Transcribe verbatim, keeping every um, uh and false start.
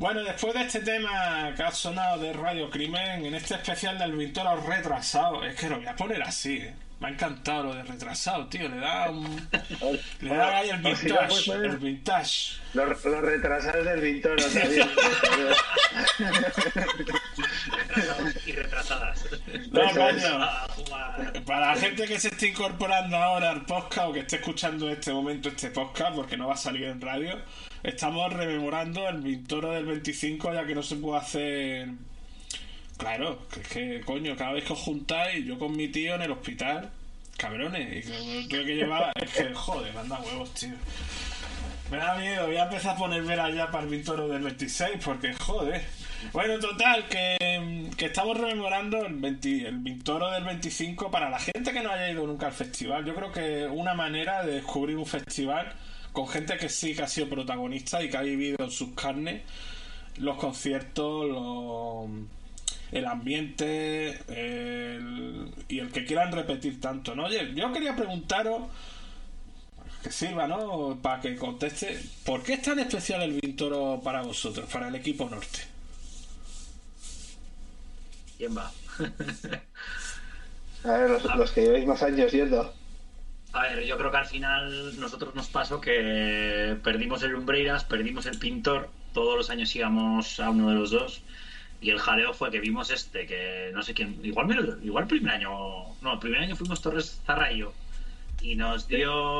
Bueno, después de este tema que ha sonado de Radio Crimen, en este especial del Vintoro retrasado, es que lo voy a poner así, ¿eh? Me ha encantado lo de retrasado, tío. Le da un. Le da ahí el vintage. El vintage. Los, los retrasados del Vintoro también. Y retrasadas. No, coño. Para la gente que se esté incorporando ahora al podcast o que esté escuchando en este momento este podcast, porque no va a salir en radio, estamos rememorando el Vintoro del veinticinco, ya que no se puede hacer. Claro, que es que, coño, cada vez que os juntáis, yo con mi tío en el hospital, cabrones, y que tuve que llevar, es que, joder, me anda huevos, tío. Me da miedo, voy a empezar a poner velas ya para el Vintoro del veintiséis, porque, joder. Bueno, total, que, que estamos rememorando el, veinte, el Vintoro del veinticinco para la gente que no haya ido nunca al festival. Yo creo que una manera de descubrir un festival con gente que sí que ha sido protagonista y que ha vivido en sus carnes los conciertos, los... el ambiente el, y el que quieran repetir tanto, ¿no? Oye, yo quería preguntaros que sirva, ¿no? Para que conteste, ¿por qué es tan especial el Vintoro para vosotros, para el equipo norte? ¿Quién va? A ver, los, los que lleváis más años yendo. A ver, yo creo que al final nosotros nos pasó que perdimos el Lumbreiras, perdimos el Pintor, todos los años íbamos a uno de los dos. Y el jaleo fue que vimos este, que no sé quién, igual me lo, igual el primer año, no, el primer año fuimos Torres Zarra y yo, y nos dio